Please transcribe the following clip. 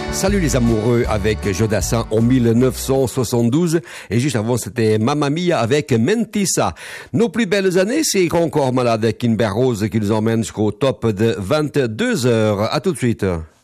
Salut les amoureux avec Jodassin en 1972 et juste avant c'était Mamma Mia avec Mentissa. Nos plus belles années, c'est encore malade Kimber Rose qui nous emmène jusqu'au top de 22 heures. À tout de suite.